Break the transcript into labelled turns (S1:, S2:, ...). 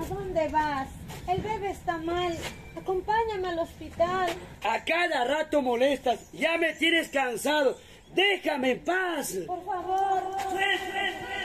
S1: dónde vas? El bebé está mal. Acompáñame al hospital.
S2: A cada rato molestas. Ya me tienes cansado. Déjame en paz.
S1: Por favor.